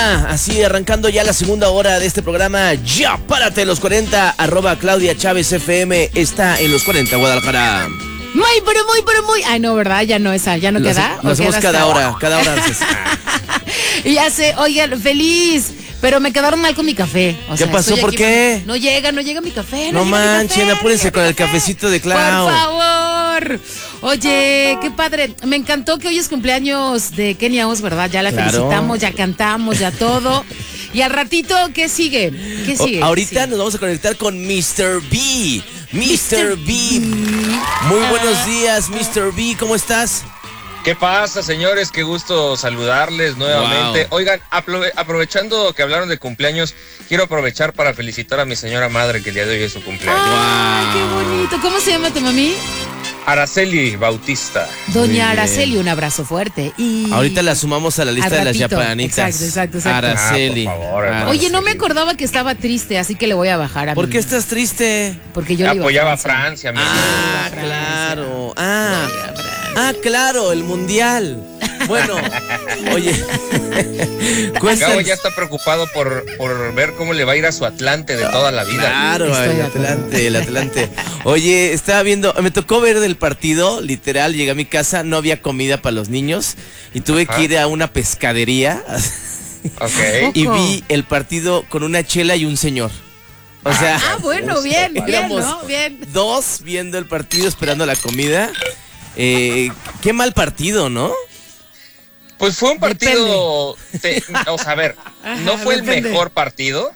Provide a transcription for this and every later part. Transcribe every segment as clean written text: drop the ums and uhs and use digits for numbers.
Hola, así arrancando ya la segunda hora de este programa. Ya párate los 40, @Claudia Chávez FM está en los 40, Guadalajara. Muy. Ay, no, ¿verdad? Ya no esa, ya no queda. Lo hacemos cada hora. Y hace, oigan, feliz. Pero me quedaron mal con mi café. ¿Qué pasó? ¿Por qué? No llega mi café. No manchen, apúrense con el cafecito de Clau. Por favor. Oye, qué padre. Me encantó que hoy es cumpleaños de Kenia Os, ¿verdad? Ya la felicitamos, ya cantamos, ya todo. Y al ratito, ¿qué sigue? Ahorita nos vamos a conectar con Mr. B. Mr. B. Muy buenos días, Mr. B. ¿Cómo estás? ¿Qué pasa, señores? Qué gusto saludarles nuevamente. Wow. Oigan, aprovechando que hablaron de cumpleaños, quiero aprovechar para felicitar a mi señora madre, que el día de hoy es su cumpleaños. ¡Ah, qué bonito! ¿Cómo se llama tu mami? Araceli Bautista. Doña Araceli, un abrazo fuerte. Y ahorita la sumamos a la lista de las yapanitas. Exacto. Araceli. Por favor, Oye, no me acordaba que estaba triste, así que le voy a bajar a ¿Por qué estás triste? Porque yo apoyaba a Francia. Claro. Claro, el mundial. Bueno, oye. Gabo ya está preocupado por ver cómo le va a ir a su Atlante de toda la vida. Claro, el Atlante. Oye, estaba viendo, me tocó ver del partido, literal, llegué a mi casa, no había comida para los niños y tuve que ir a una pescadería. Okay. Y vi el partido con una chela y un señor. O sea, bueno, bien, ¿no? Bien. Dos viendo el partido, esperando la comida. Qué mal partido, ¿no? Pues fue un partido, a ver, no fue el mejor partido,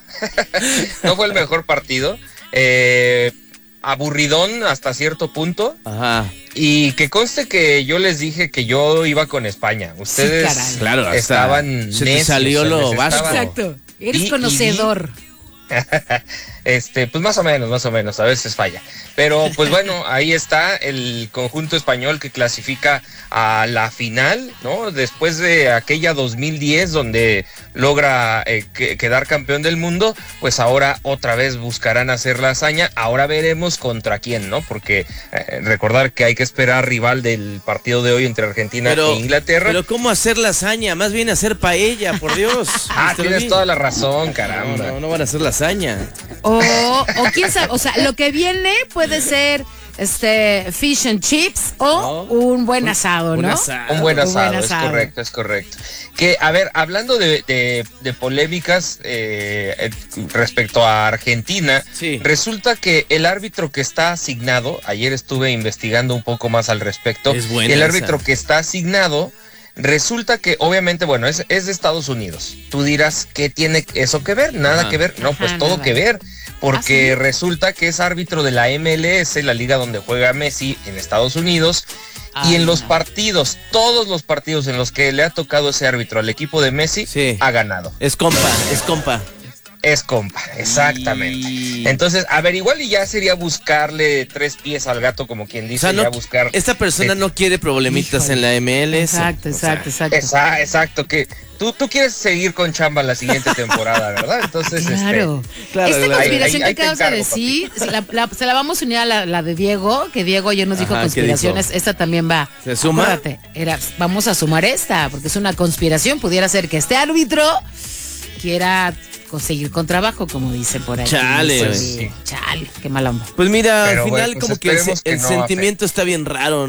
aburridón hasta cierto punto. Ajá. Y que conste que yo les dije que yo iba con España. Ustedes estaban se necios, te salió lo vasco. Exacto, eres conocedor. Pues más o menos, a veces falla. Pero pues bueno, ahí está el conjunto español que clasifica a la final, ¿no? Después de aquella 2010 donde logra quedar campeón del mundo, pues ahora otra vez buscarán hacer la hazaña. Ahora veremos contra quién, ¿no? Porque recordar que hay que esperar rival del partido de hoy entre Argentina e Inglaterra. Pero ¿cómo hacer la hazaña? Más bien hacer paella, por Dios. Tienes toda la razón, caramba. No van a hacer la hazaña. O quién sabe, o sea, lo que viene puede ser fish and chips o un buen asado, ¿no? Un buen asado, es correcto. Que, a ver, hablando de polémicas respecto a Argentina, resulta que el árbitro que está asignado, ayer estuve investigando un poco más al respecto, el árbitro que está asignado, resulta que obviamente, bueno, es de Estados Unidos. Tú dirás, ¿qué tiene eso que ver? Nada que ver. No, pues todo que ver. Porque resulta que es árbitro de la MLS, la liga donde juega Messi en Estados Unidos. Y en los partidos, todos los partidos en los que le ha tocado ese árbitro al equipo de Messi, ha ganado. Es compa. Es compa, exactamente. Entonces, a ver, igual y ya sería buscarle 3 pies al gato, como quien dice, buscar. Esta persona no quiere problemitas en la MLS. Exacto, que tú quieres seguir con chamba la siguiente temporada, ¿verdad? Entonces, claro. Esta conspiración que acabas de decir, se la vamos a unir a la de Diego, que Diego ayer nos dijo conspiraciones, esta también va. ¿Se suma? Acuérdate, vamos a sumar esta, porque es una conspiración, pudiera ser que este árbitro quiera conseguir con trabajo, como dice por ahí. Chale, qué mala onda. Pues mira, al final como que el sentimiento está bien raro, ¿no?